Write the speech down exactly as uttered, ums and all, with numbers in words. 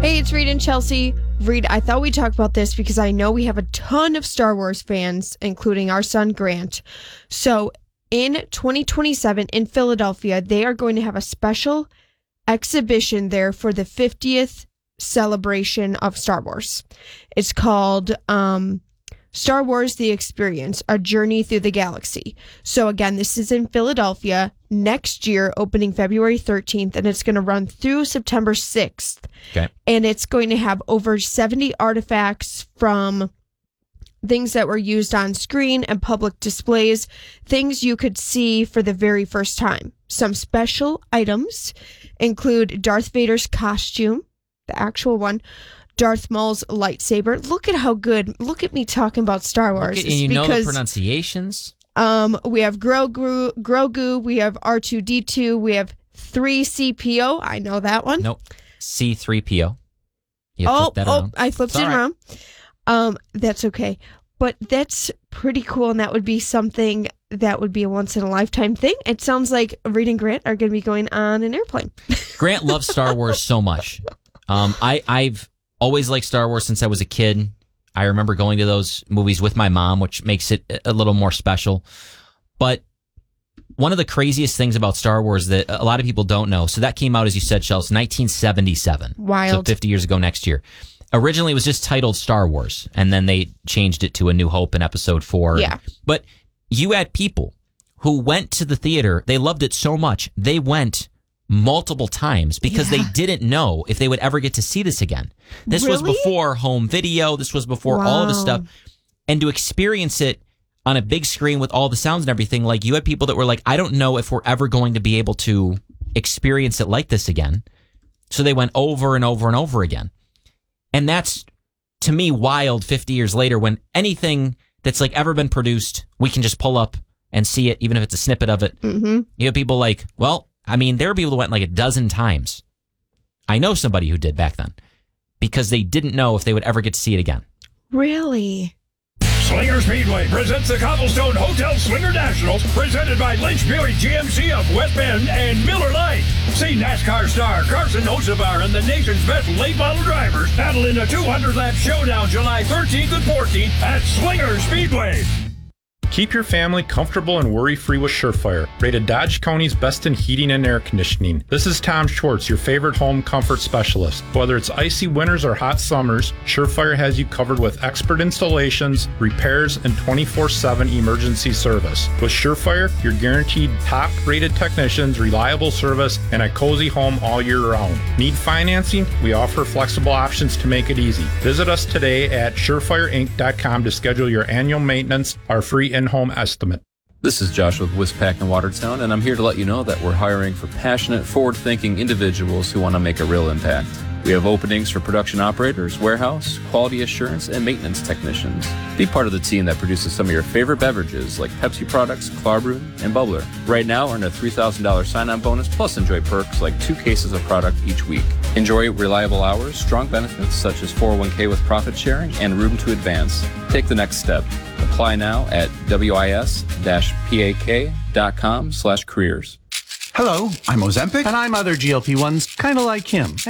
Hey, it's Reed and Chelsea. Reed, I thought we'd talk about this because I know we have a ton of Star Wars fans, including our son Grant. So in twenty twenty-seven in Philadelphia, they are going to have a special exhibition there for the fiftieth celebration of Star Wars. It's called um, Star Wars The Experience, A Journey Through the Galaxy. So again, this is in Philadelphia next year, opening February thirteenth, and it's going to run through September sixth. Okay. And it's going to have over seventy artifacts from things that were used on screen and public displays, things you could see for the very first time. Some special items include Darth Vader's costume, the actual one, Darth Maul's lightsaber. Look at how good. Look at me talking about Star Wars. Look at, you because, know the pronunciations. Um, we have Grogu, Grogu, we have R two D two, we have three C P O. I know that one. Nope. C three P O. You oh, flipped that oh, around. I flipped It's it all right. around. Um, that's okay. But that's pretty cool, and that would be something that would be a once-in-a-lifetime thing. It sounds like Reed and Grant are going to be going on an airplane. Grant loves Star Wars so much. Um, I, I've always liked Star Wars since I was a kid. I remember going to those movies with my mom, which makes it a little more special. But one of the craziest things about Star Wars that a lot of people don't know, so that came out, as you said, Chelsea, nineteen seventy-seven. Wild. So fifty years ago next year. Originally, it was just titled Star Wars, and then they changed it to A New Hope in episode four. Yeah. But you had people who went to the theater. They loved it so much. They went multiple times because Yeah. they didn't know if they would ever get to see this again. This was Really? before home video. This was before all of this Wow. stuff. And to experience it on a big screen with all the sounds and everything, like you had people that were like, I don't know if we're ever going to be able to experience it like this again. So they went over and over and over again. And that's, to me, wild fifty years later when anything that's like ever been produced, we can just pull up and see it, even if it's a snippet of it. Mm-hmm. You have people like, well, I mean, there were people that went like a dozen times. I know somebody who did back then because they didn't know if they would ever get to see it again. Really? Slinger Speedway presents the Cobblestone Hotel Slinger Nationals, presented by Lynch Buick G M C of West Bend and Miller Lite. See NASCAR star Carson Hocevar and the nation's best late model drivers battle in a two hundred lap showdown July thirteenth and fourteenth at Slinger Speedway. Keep your family comfortable and worry-free with Surefire, rated Dodge County's best in heating and air conditioning. This is Tom Schwartz, your favorite home comfort specialist. Whether it's icy winters or hot summers, Surefire has you covered with expert installations, repairs, and twenty-four seven emergency service. With Surefire, you're guaranteed top-rated technicians, reliable service, and a cozy home all year round. Need financing? We offer flexible options to make it easy. Visit us today at surefire inc dot com to schedule your annual maintenance, our free in-home estimate. This is Josh with Wispack in Watertown, and I'm here to let you know that we're hiring for passionate, forward-thinking individuals who want to make a real impact. We have openings for production operators, warehouse, quality assurance, and maintenance technicians. Be part of the team that produces some of your favorite beverages like Pepsi products, Klarbrewed, and Bubbler. Right now, earn a three thousand dollars sign-on bonus, plus enjoy perks like two cases of product each week. Enjoy reliable hours, strong benefits such as four oh one k with profit sharing, and room to advance. Take the next step. Apply now at wis-pak dot com slash careers. Hello, I'm Ozempic, and I'm other G L P ones, kind of like him.